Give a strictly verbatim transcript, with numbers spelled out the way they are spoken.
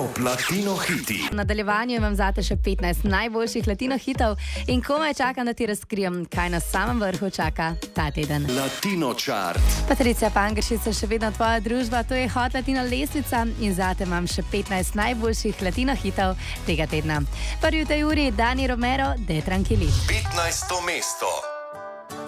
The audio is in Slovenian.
Top Latino hiti. V nadaljevanju imam zate še petnajst najboljših latino hitov in komaj čakam, da ti razkrijem, kaj na samem vrhu čaka ta teden. Latino chart. Patricija Pangeršič, še vedno tvoja družba, to je Hot Latino lestvica in zate imam še petnajst najboljših latino hitov tega tedna. Prvi v tej uri Dani Romero, De Tranquili. petnajsto mesto.